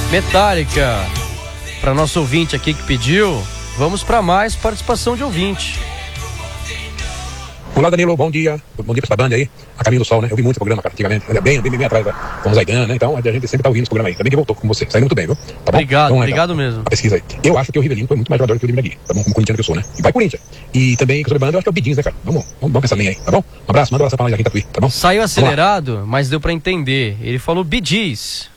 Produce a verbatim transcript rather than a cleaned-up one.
Metallica. Para nosso ouvinte aqui que pediu, vamos para mais participação de ouvinte. Olá, Danilo, bom dia. Bom dia pra essa banda aí, A Caminho do Sol, né? Eu vi muito o programa, cara, antigamente. Bem, bem, bem, bem atrás, com o Zaidan, né? Então a gente sempre tá ouvindo esse programa aí. Também que voltou com você. Saindo muito bem, viu? Tá bom? Obrigado, então, obrigado então, mesmo. A pesquisa aí. Eu acho que o Rivelino foi muito mais jogador que o Rivelino, tá bom? Como corintiano que eu sou, né? E vai Corinthians. E também, sobre banda, eu acho que é o Bidins, né, cara? Vamos, vamos, vamos pensar bem aí, tá bom? Um abraço, manda um abraço pra nós aqui, Tatuí, tá bom? Saiu acelerado, mas deu pra entender. Ele falou Bidis.